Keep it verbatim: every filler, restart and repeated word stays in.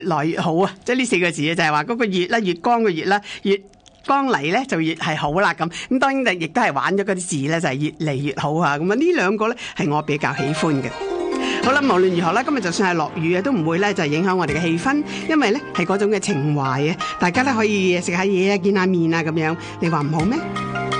來越好啊！即係呢四個字就係話嗰個月咧，月光嘅月啦，越光嚟咧就越係好啦咁。咁當然亦都係玩咗嗰啲字咧，就係越嚟越好啊！咁啊呢兩個咧係我比較喜歡嘅。好啦，無論如何啦，今日就算係落雨啊，都唔會咧就影響我哋嘅氣氛，因為咧係嗰種嘅情懷啊，大家都可以食下嘢啊，見下面啊咁樣，你話唔好咩？